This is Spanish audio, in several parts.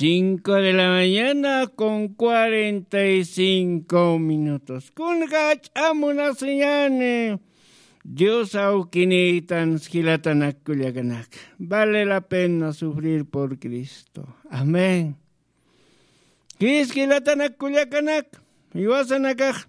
5 de la mañana con 45 minutos. Kungach amuna señane. Dios auquinitan skilatanak kuliaganak. Vale la pena sufrir por Cristo. Amén. Skilatanak kuliaganak. Iwasanakaj.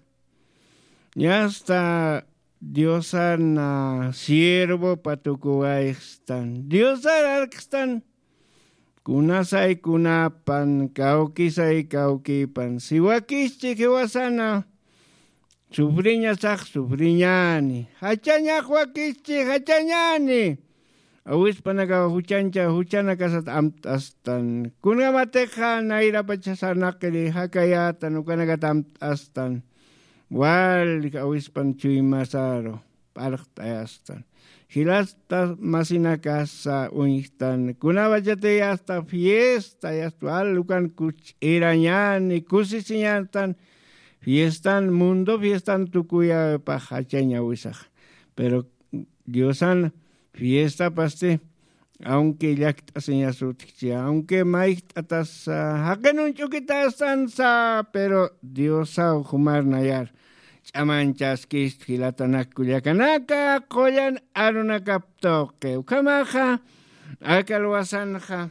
Ya está Dios ana siervo patukuaixtan. Dios ararkstan. Kunasay kunapan, kaukisay kaukipan. Siwakischi kiwasana. Sufriña sak sufriñani. Hachaña huakischi hachañani. Awispanaga huchancha huchanakasat amtastan. Kunamateja naira pachasanakeli hakayatan ukanagat amtastan. Wal awispan chuymasaro. Parktayastan. Hilasta masinakasa unistan. Kunawajate hasta fiesta, hasta lukan kuch irañani, kusisiñantan. Fiestan mundo, fiestan tukuya pajachaña wisaj. Pero Diosan fiesta paste, aunque yakta seña sutikcha, aunque maiktatas, hakenun chukitasan sa, pero Diosa humar nayar. Chamanchaskis hilatanak kuliakanaka, koyan arunakaptoke, ukamaja, akalwasanja,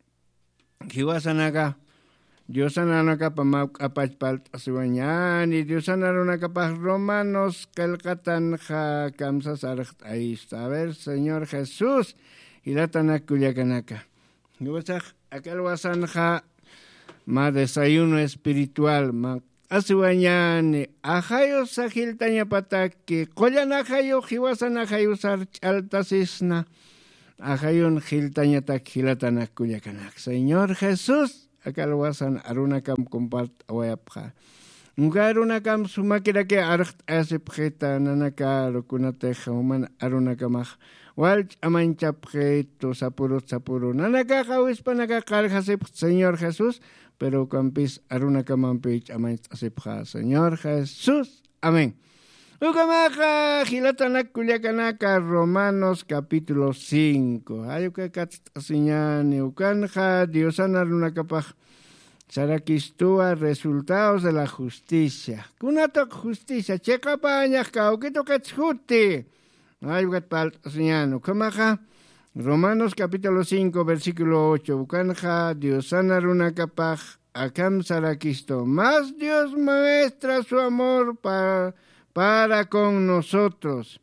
hiwasanaka. Diosan anaka pamak apachpalt asuanyani, Diosan anaka pas romanos kalkatanja kamsas archt aista. A ver, Señor Jesús, hilatanak kuliakanaka. Hiwasaj, akalwasanja, ma desayuno espiritual, ma asuanyani, ajayo sahiltaña pataki, koyan ajayo hiwasan ajayo sarchaltasisna, ajayon hiltaña tak hilatanak kuliakanak. Señor Jesús, akalwasan arunakam compart awayapja. Nunca arunakam sumakira que archt asepjeta nanaka rokunateja human arunakamaj. Walch amanchapjeto sapuro nanaka jawispanaka kaljasep Señor Jesús, pero campis arunakamampich amanchapja. Señor Jesús, amén. Ukamaja hilatanak kuliakanaka Romanos capítulo 5. Ayukakat asiñani ukanja Diosan arunakapaj. Sarakistua resultados de la justicia. Kunatok justicia chekapañaj kaukito katshuti. Ayukat palt asiñani ukamaja Romanos capítulo 5 versículo 8. Ukanja Diosan arunakapaj akam sarakisto. Más Dios muestra su amor para con nosotros,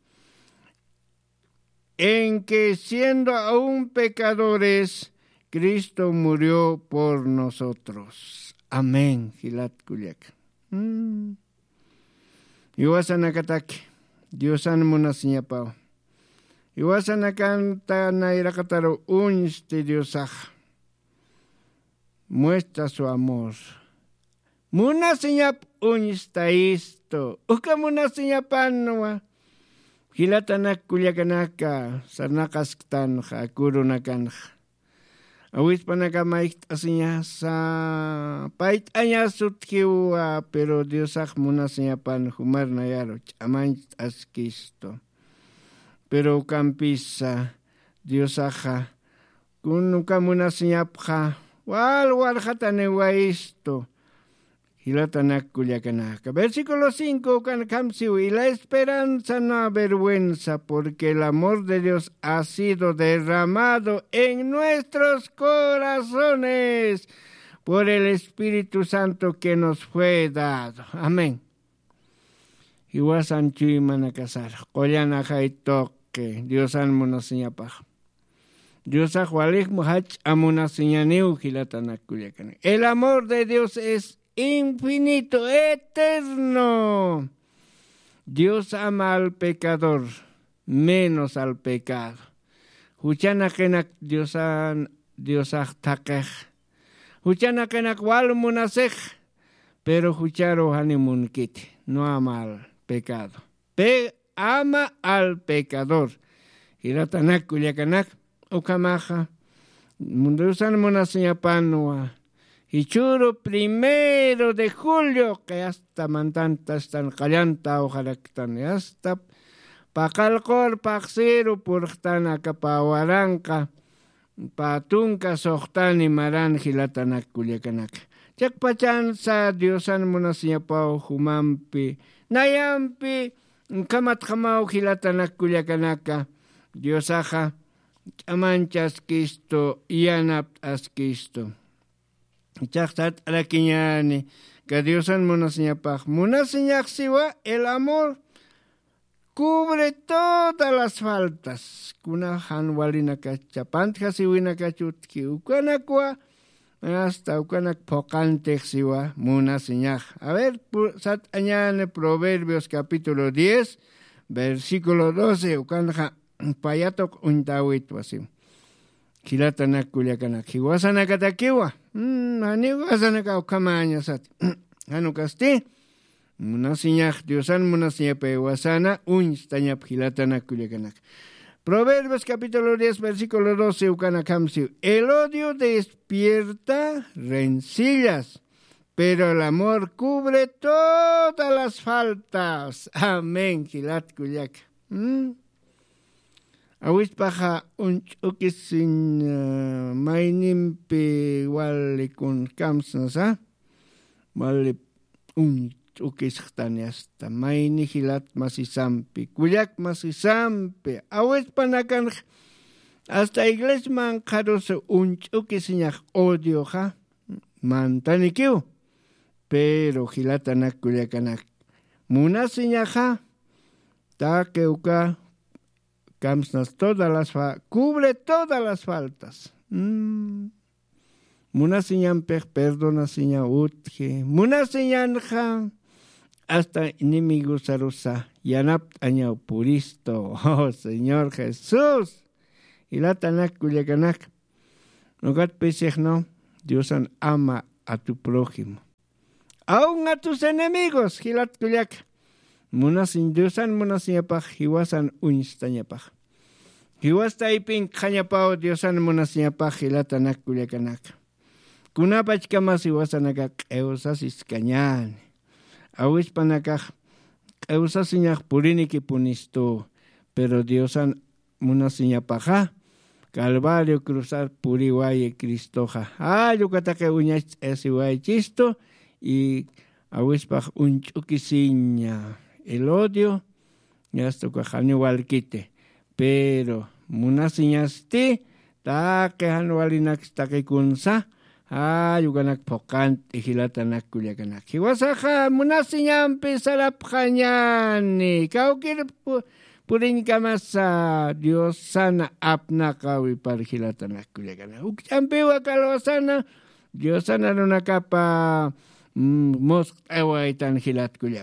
en que siendo aún pecadores, Cristo murió por nosotros. Amén. Hilat kuliak. Iwasanakataki. Diosan munasiñapao. Iwasanakanta nairakataro unste Diosaj. Muestra su amor. Munasiñap unstaisto. Uka munasiñapanwa. Hilatanak kuliakanaka. Sarnakasktanja. Kurunakanja. Awispanaka maikt asiña sa pait aña sutjiwa. Pero Diosaj munasiñapan humar nayaro. Chamanch askisto. Pero campisa. Diosaja. Kunuka munasiñapja. Walwarjatanewa isto. Hilatanak kuliakanaka. Versículo 5, kankamsiu, y la esperanza no avergüenza, porque el amor de Dios ha sido derramado en nuestros corazones por el Espíritu Santo que nos fue dado. Amén. Iwasan chui manakasar, koyana haitoke, Diosan monasiñapaj. Diosa jualik muhach amunasiñaniu hilatanak kuliakanaka. El amor de Dios es infinito, eterno. Dios ama al pecador, menos al pecado. Huchanakenak Diosaj takej. Huchanakenak walmunasej, pero hucharo hanimunkit. No ama al pecado. Ama al pecador. Hilatanak kuliakanak, ukamaja. Mundusan munasiñapanua. Y churo 1 de julio, que hasta mantanta están callanta, ojalá que están hasta Pacalcor, Paxero, Purtana, Capahuaranca, patunka sohtani maran hilatanak kulyakanak. Chakpachan sa Diosan munasiyapau humampi nayampi kamat kamau hilatanak kulyakanaka Diosaja amanchas Cristo yanap as Cristo. Chaktat alakiñani que Diosan munasiyapaj munasiyak siwa el amor cubre todas las faltas. Kuna hanwalinaka chapantja siwinaka chutki ukanakwa hasta ukanak pocantex siwa munasiñaj. A ver, sat añane Proverbios capítulo 10, versículo 12, ukanja payatok untawit wasim. Kilatanak kulyakanak. Hiwasanakatakiwa. Haniwasanaka ukamaña sat. Hanukasti. Munasiñaj, Diosan munasiñape wasana unstañap hilatanak kulyakanak. Proverbios capítulo 10, versículo 12, ukanakamsi. El odio despierta rencillas, pero el amor cubre todas las faltas. Amén, kilat kuyak. Awispaja unchukisin mainimpi wali kun kamsnasa. Wali ukishtani hasta maini hilat masisampi kuyak masisampi awes panakan hasta iglesia man karos ukisiñaj odio ja mantanikiu pero hilatanak kulyakanak munasiñaja ta keuka kamsnas todas las cubre todas las faltas. Munasiñampej perdona siña utje munasiñanja hasta enemigos arusa yanap añao puristo. Oh Señor Jesús. Y la tanak kulyakanak. Nogat pesej no. Dios ama a tu prójimo. Aún a tus enemigos. Hilat kulyak. Munasin Diosan munasiñapaj. Hiwasan unstañapaj. Hiwasta ipin kañapao Diosan munasiñapaj. Hilatanak kulyakanak. Kunapachkamas hiwasanaka k'ewsasis kañani. Awispanakaj k'ewsasiñaj puriniki punisto, pero Diosan munasiñapaja Calvario cruzar puriwaye Cristoja. Yukatake uñach esiwaye chisto y awispaj unchukisiña. El odio ya esto kajani walkite, pero munasiñasti ta kehan walinak take kunsa. Yuganak pokant ihilatanak kulyakanak. Hiwasaja munasiñampi sarapjañani. Kaukir purin kamasa Diosana apnakawi par hilatanak kulyakanak. Ukchampi wakalosana Diosana runakapa mos ewaitan hilat kulyak.